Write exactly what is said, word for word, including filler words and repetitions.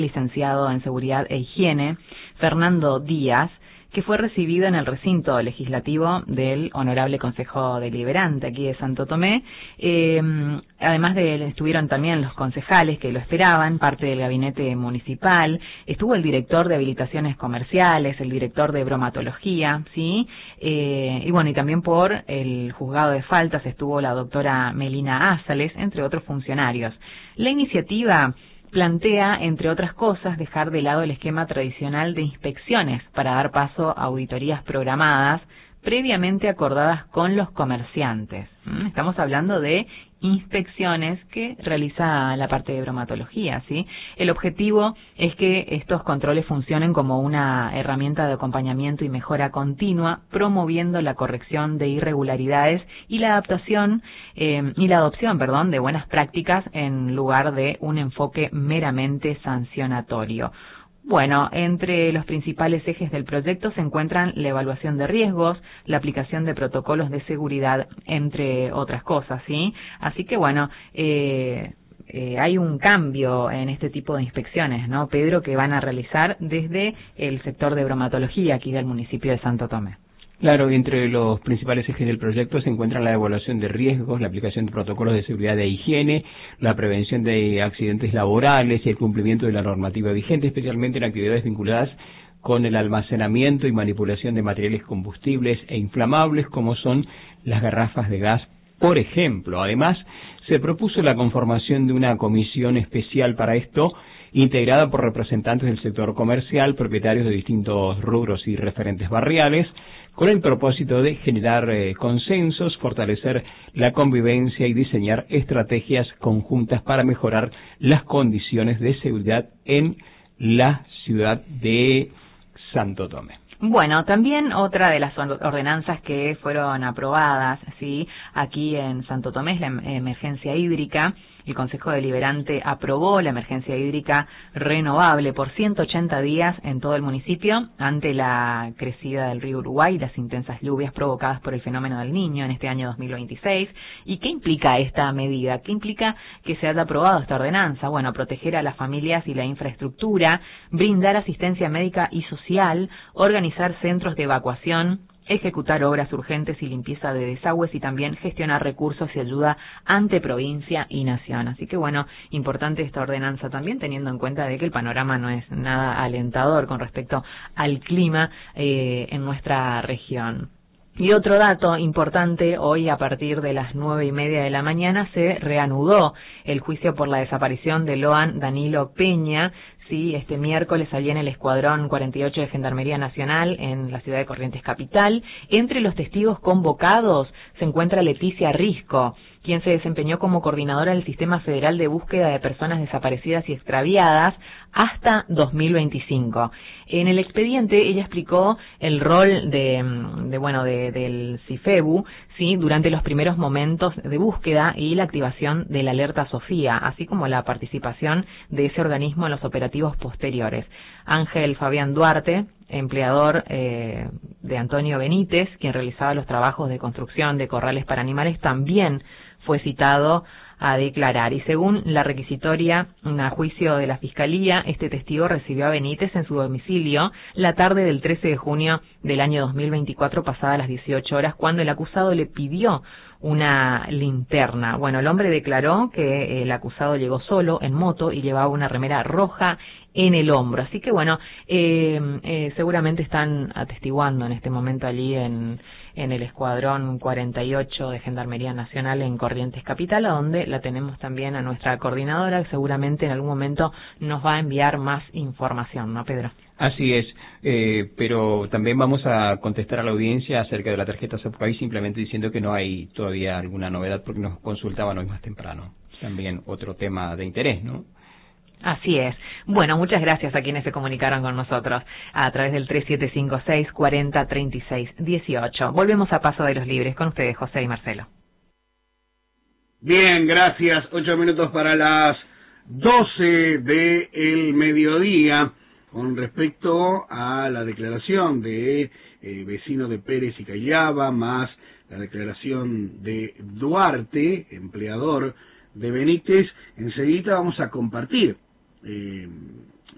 licenciado en Seguridad e Higiene, Fernando Díaz, que fue recibido en el recinto legislativo del Honorable Consejo Deliberante aquí de Santo Tomé. Eh, además de él, estuvieron también los concejales que lo esperaban, parte del gabinete municipal, estuvo el director de habilitaciones comerciales, el director de bromatología, ¿sí? Eh, y bueno, y también por el juzgado de faltas estuvo la doctora Melina Ázales, entre otros funcionarios. La iniciativa plantea, entre otras cosas, dejar de lado el esquema tradicional de inspecciones para dar paso a auditorías programadas previamente acordadas con los comerciantes. Estamos hablando de inspecciones que realiza la parte de bromatología, ¿sí? El objetivo es que estos controles funcionen como una herramienta de acompañamiento y mejora continua, promoviendo la corrección de irregularidades y la adaptación eh, y la adopción, perdón, de buenas prácticas en lugar de un enfoque meramente sancionatorio. Bueno, entre los principales ejes del proyecto se encuentran la evaluación de riesgos, la aplicación de protocolos de seguridad, entre otras cosas, ¿sí? Así que, bueno, eh, eh, hay un cambio en este tipo de inspecciones, ¿no, Pedro?, que van a realizar desde el sector de bromatología aquí del municipio de Santo Tomé. Claro, entre los principales ejes del proyecto se encuentran la evaluación de riesgos, la aplicación de protocolos de seguridad e higiene, la prevención de accidentes laborales y el cumplimiento de la normativa vigente, especialmente en actividades vinculadas con el almacenamiento y manipulación de materiales combustibles e inflamables, como son las garrafas de gas, por ejemplo. Además, se propuso la conformación de una comisión especial para esto, integrada por representantes del sector comercial, propietarios de distintos rubros y referentes barriales, con el propósito de generar eh, consensos, fortalecer la convivencia y diseñar estrategias conjuntas para mejorar las condiciones de seguridad en la ciudad de Santo Tomé. Bueno, también otra de las ordenanzas que fueron aprobadas, sí, aquí en Santo Tomé es la emergencia hídrica. El Consejo Deliberante aprobó la emergencia hídrica renovable por ciento ochenta días en todo el municipio ante la crecida del río Uruguay y las intensas lluvias provocadas por el fenómeno del Niño en este año dos mil veintiséis. ¿Y qué implica esta medida? ¿Qué implica que se haya aprobado esta ordenanza? Bueno, proteger a las familias y la infraestructura, brindar asistencia médica y social, organizar centros de evacuación, ejecutar obras urgentes y limpieza de desagües y también gestionar recursos y ayuda ante provincia y nación. Así que bueno, importante esta ordenanza también teniendo en cuenta de que el panorama no es nada alentador con respecto al clima eh, en nuestra región. Y otro dato importante, hoy a partir de las nueve y media de la mañana se reanudó el juicio por la desaparición de Loan Danilo Peña. Sí, este miércoles allí en el Escuadrón cuarenta y ocho de Gendarmería Nacional en la ciudad de Corrientes Capital. Entre los testigos convocados se encuentra Leticia Risco, quien se desempeñó como coordinadora del Sistema Federal de Búsqueda de Personas Desaparecidas y Extraviadas hasta dos mil veinticinco. En el expediente ella explicó el rol de, de bueno, de, del CIFEBU, sí, durante los primeros momentos de búsqueda y la activación de la alerta Sofía, así como la participación de ese organismo en los operativos posteriores. Ángel Fabián Duarte, empleador eh, de Antonio Benítez, quien realizaba los trabajos de construcción de corrales para animales, también fue citado a declarar. Y según la requisitoria a juicio de la Fiscalía, este testigo recibió a Benítez en su domicilio la tarde del trece de junio del año dos mil veinticuatro, pasadas las dieciocho horas, cuando el acusado le pidió una linterna. Bueno, el hombre declaró que el acusado llegó solo en moto y llevaba una remera roja en el hombro. Así que bueno, eh, eh, seguramente están atestiguando en este momento allí en, en el Escuadrón cuarenta y ocho de Gendarmería Nacional en Corrientes Capital, a donde la tenemos también a nuestra coordinadora, que seguramente en algún momento nos va a enviar más información, ¿no, Pedro? Así es, eh, pero también vamos a contestar a la audiencia acerca de la tarjeta Subway, simplemente diciendo que no hay todavía alguna novedad porque nos consultaban hoy más temprano. También otro tema de interés, ¿no? Así es. Bueno, muchas gracias a quienes se comunicaron con nosotros a través del tres siete cinco seis, cuarenta, treinta y seis, dieciocho. Volvemos a Paso de los Libres con ustedes, José y Marcelo. Bien, gracias. Ocho minutos para las doce del mediodía. Con respecto a la declaración de eh, vecino de Pérez y Callaba, más la declaración de Duarte, empleador de Benítez, enseguida vamos a compartir eh,